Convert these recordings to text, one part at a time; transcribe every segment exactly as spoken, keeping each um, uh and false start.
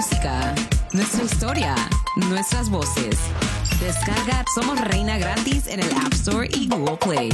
música, nuestra historia, nuestras voces. Descarga Somos Reina gratis en el App Store y Google Play.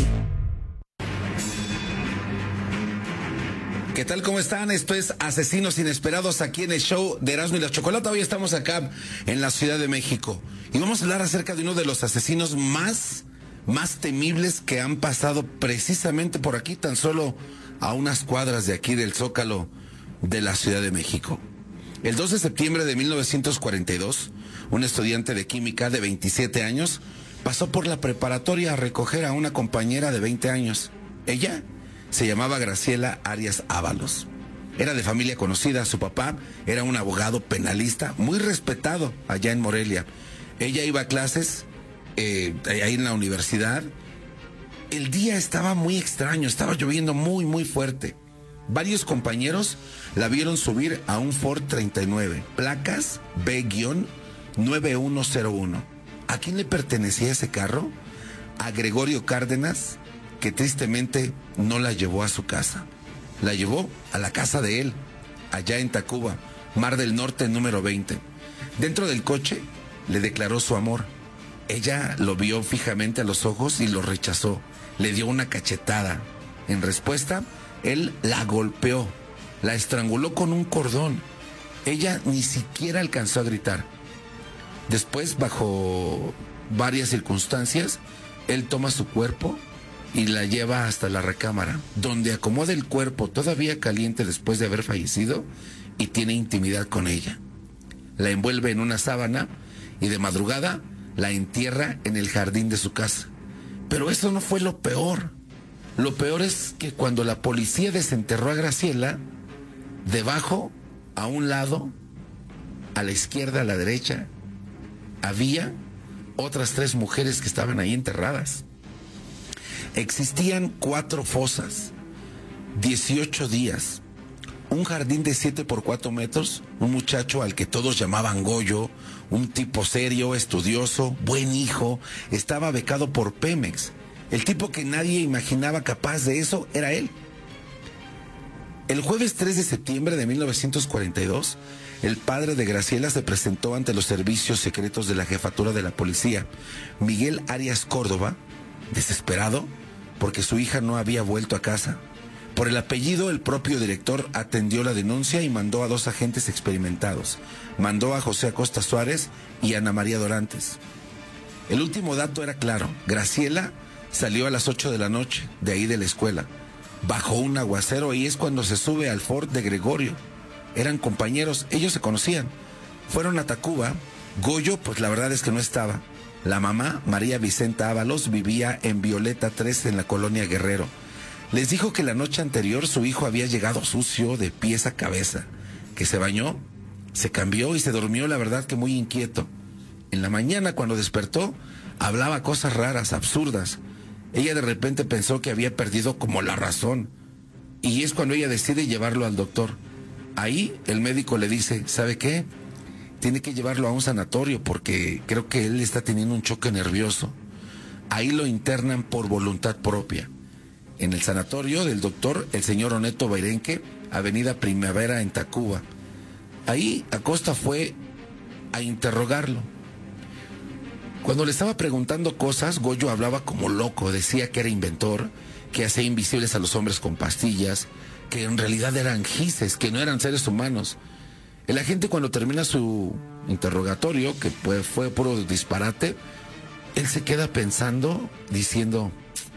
¿Qué tal? ¿Cómo están? Esto es Asesinos Inesperados aquí en el show de Erasmo y la Chocolata. Hoy estamos acá en la Ciudad de México y vamos a hablar acerca de uno de los asesinos más, más temibles que han pasado precisamente por aquí, tan solo a unas cuadras de aquí del Zócalo de la Ciudad de México. El dos de septiembre de mil novecientos cuarenta y dos, un estudiante de química de veintisiete años pasó por la preparatoria a recoger a una compañera de veinte años. Ella se llamaba Graciela Arias Ábalos. Era de familia conocida. Su papá era un abogado penalista muy respetado allá en Morelia. Ella iba a clases eh, ahí en la universidad. El día estaba muy extraño, estaba lloviendo muy, muy fuerte. Varios compañeros la vieron subir a un Ford treinta y nueve, placas B nueve uno cero uno. ¿A quién le pertenecía ese carro? A Gregorio Cárdenas, que tristemente no la llevó a su casa. La llevó a la casa de él, allá en Tacuba, Mar del Norte, número veinte. Dentro del coche le declaró su amor. Ella lo vio fijamente a los ojos y lo rechazó. Le dio una cachetada. En respuesta, él la golpeó, la estranguló con un cordón. Ella ni siquiera alcanzó a gritar. Después, bajo varias circunstancias, él toma su cuerpo y la lleva hasta la recámara, donde acomoda el cuerpo todavía caliente después de haber fallecido y tiene intimidad con ella. La envuelve en una sábana y de madrugada la entierra en el jardín de su casa. Pero eso no fue lo peor. Lo peor es que cuando la policía desenterró a Graciela, debajo, a un lado, a la izquierda, a la derecha, había otras tres mujeres que estaban ahí enterradas. Existían cuatro fosas, dieciocho días, un jardín de siete por cuatro metros, un muchacho al que todos llamaban Goyo, un tipo serio, estudioso, buen hijo, estaba becado por Pemex. El tipo que nadie imaginaba capaz de eso era él. El jueves tres de septiembre de mil novecientos cuarenta y dos, el padre de Graciela se presentó ante los servicios secretos de la jefatura de la policía, Miguel Arias Córdoba, desesperado porque su hija no había vuelto a casa. Por el apellido, el propio director atendió la denuncia y mandó a dos agentes experimentados. Mandó a José Acosta Suárez y a Ana María Dorantes. El último dato era claro. Graciela salió a las ocho de la noche, de ahí de la escuela. Bajó un aguacero y es cuando se sube al Ford de Gregorio. Eran compañeros, ellos se conocían. Fueron a Tacuba. Goyo, pues la verdad es que no estaba. La mamá, María Vicenta Ábalos, vivía en Violeta tres en la colonia Guerrero. Les dijo que la noche anterior su hijo había llegado sucio de pies a cabeza, que se bañó, se cambió y se durmió, la verdad que muy inquieto. En la mañana, cuando despertó, hablaba cosas raras, absurdas. Ella de repente pensó que había perdido como la razón. Y es cuando ella decide llevarlo al doctor. Ahí el médico le dice, ¿sabe qué? Tiene que llevarlo a un sanatorio porque creo que él está teniendo un choque nervioso. Ahí lo internan por voluntad propia. En el sanatorio del doctor, el señor Oneto Beirenque, Avenida Primavera en Tacuba. Ahí Acosta fue a interrogarlo. Cuando le estaba preguntando cosas, Goyo hablaba como loco, decía que era inventor, que hacía invisibles a los hombres con pastillas, que en realidad eran gises, que no eran seres humanos. El agente, cuando termina su interrogatorio, que fue, fue puro disparate, él se queda pensando, diciendo,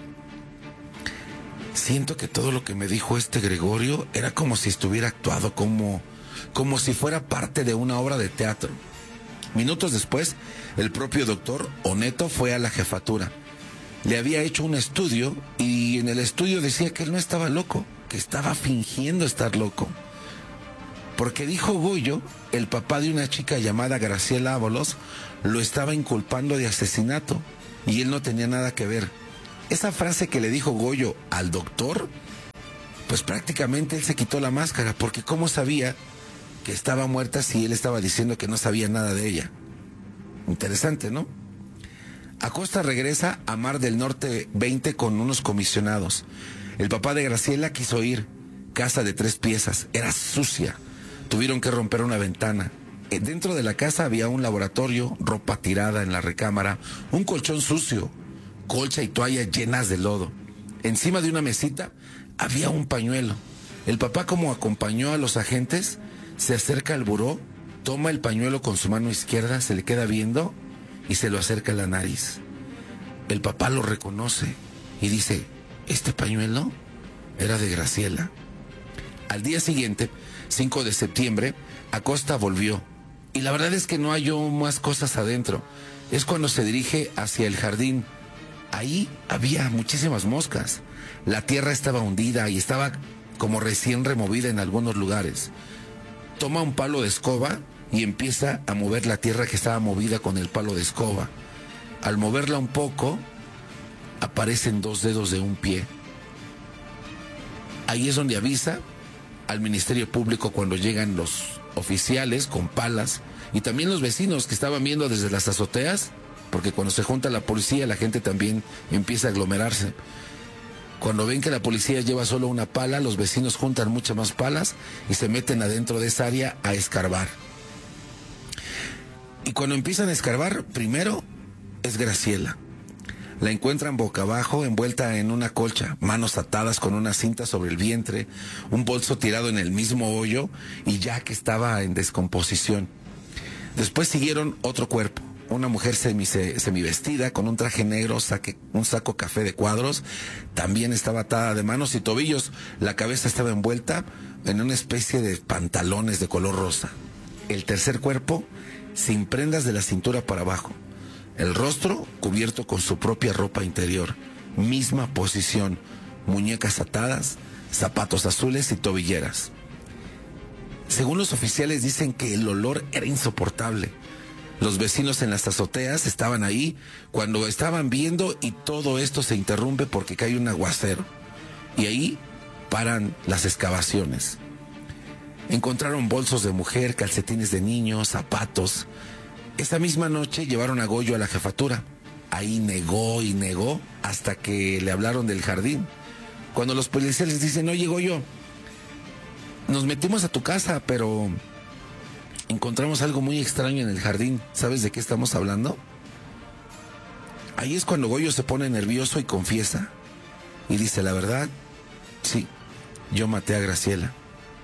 siento que todo lo que me dijo este Gregorio era como si estuviera actuado, como, como si fuera parte de una obra de teatro. Minutos después, el propio doctor Oneto fue a la jefatura. Le había hecho un estudio y en el estudio decía que él no estaba loco, que estaba fingiendo estar loco. Porque dijo Goyo, el papá de una chica llamada Graciela Ábalos, lo estaba inculpando de asesinato y él no tenía nada que ver. Esa frase que le dijo Goyo al doctor, pues prácticamente él se quitó la máscara, porque ¿cómo sabía que estaba muerta si él estaba diciendo que no sabía nada de ella? Interesante, ¿no? Acosta regresa a Mar del Norte veinte con unos comisionados. El papá de Graciela quiso ir. Casa de tres piezas, era sucia. Tuvieron que romper una ventana. Eh, Dentro de la casa había un laboratorio, ropa tirada en la recámara, un colchón sucio, colcha y toalla llenas de lodo. Encima de una mesita había un pañuelo. El papá, como acompañó a los agentes, se acerca al buró, toma el pañuelo con su mano izquierda, se le queda viendo y se lo acerca a la nariz. El papá lo reconoce y dice, ¿este pañuelo? Era de Graciela. Al día siguiente, cinco de septiembre, Acosta volvió. Y la verdad es que no halló más cosas adentro. Es cuando se dirige hacia el jardín. Ahí había muchísimas moscas. La tierra estaba hundida y estaba como recién removida en algunos lugares. Toma un palo de escoba y empieza a mover la tierra que estaba movida con el palo de escoba. Al moverla un poco, aparecen dos dedos de un pie. Ahí es donde avisa al Ministerio Público cuando llegan los oficiales con palas y también los vecinos que estaban viendo desde las azoteas, porque cuando se junta la policía la gente también empieza a aglomerarse. Cuando ven que la policía lleva solo una pala, los vecinos juntan muchas más palas y se meten adentro de esa área a escarbar. Y cuando empiezan a escarbar, primero es Graciela. La encuentran boca abajo, envuelta en una colcha, manos atadas con una cinta sobre el vientre, un bolso tirado en el mismo hoyo y ya que estaba en descomposición. Después siguieron otro cuerpo, una mujer semi, semivestida con un traje negro, saque, un saco café de cuadros, también estaba atada de manos y tobillos, la cabeza estaba envuelta en una especie de pantalones de color rosa. El tercer cuerpo, sin prendas de la cintura para abajo. El rostro cubierto con su propia ropa interior, misma posición, muñecas atadas, zapatos azules y tobilleras. Según los oficiales dicen que el olor era insoportable. Los vecinos en las azoteas estaban ahí cuando estaban viendo y todo esto se interrumpe porque cae un aguacero. Y ahí paran las excavaciones. Encontraron bolsos de mujer, calcetines de niños, zapatos. Esa misma noche llevaron a Goyo a la jefatura. Ahí negó y negó hasta que le hablaron del jardín. Cuando los policías les dicen, oye Goyo, nos metimos a tu casa, pero encontramos algo muy extraño en el jardín. ¿Sabes de qué estamos hablando? Ahí es cuando Goyo se pone nervioso y confiesa. Y dice, la verdad, sí, yo maté a Graciela.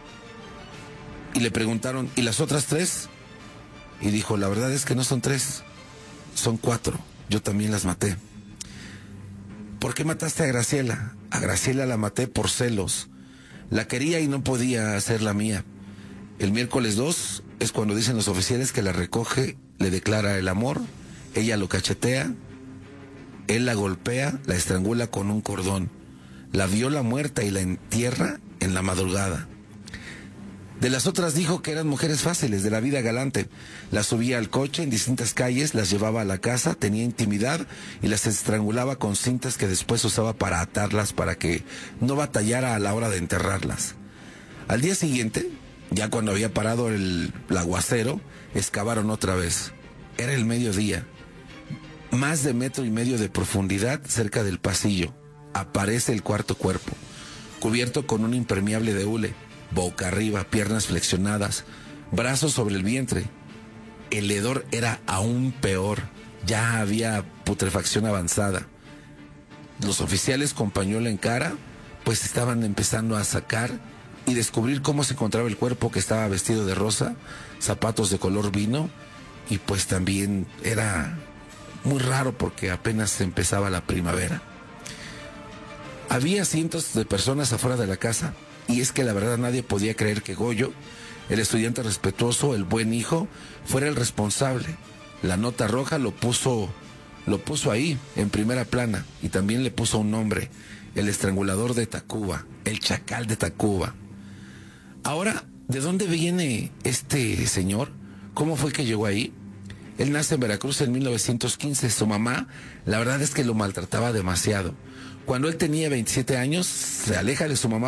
Y le preguntaron, ¿y las otras tres? Y dijo, la verdad es que no son tres, son cuatro. Yo también las maté. ¿Por qué mataste a Graciela? A Graciela la maté por celos. La quería y no podía hacer la mía. El miércoles dos es cuando dicen los oficiales que la recoge, le declara el amor, ella lo cachetea, él la golpea, la estrangula con un cordón, la viola muerta y la entierra en la madrugada. De las otras dijo que eran mujeres fáciles, de la vida galante. Las subía al coche en distintas calles, las llevaba a la casa, tenía intimidad y las estrangulaba con cintas que después usaba para atarlas para que no batallara a la hora de enterrarlas. Al día siguiente, ya cuando había parado el, el aguacero, excavaron otra vez. Era el mediodía. Más de metro y medio de profundidad cerca del pasillo. Aparece el cuarto cuerpo, cubierto con un impermeable de hule. Boca arriba, piernas flexionadas, brazos sobre el vientre. El hedor era aún peor, ya había putrefacción avanzada. Los oficiales con pañuelo en cara, pues estaban empezando a sacar y descubrir cómo se encontraba el cuerpo, que estaba vestido de rosa, zapatos de color vino, y pues también era muy raro porque apenas empezaba la primavera. Había cientos de personas afuera de la casa. Y es que la verdad nadie podía creer que Goyo, el estudiante respetuoso, el buen hijo, fuera el responsable. La nota roja lo puso, lo puso ahí, en primera plana, y también le puso un nombre, el estrangulador de Tacuba, el chacal de Tacuba. Ahora, ¿de dónde viene este señor? ¿Cómo fue que llegó ahí? Él nace en Veracruz en mil novecientos quince. Su mamá, la verdad es que lo maltrataba demasiado. Cuando él tenía veintisiete años, se aleja de su mamá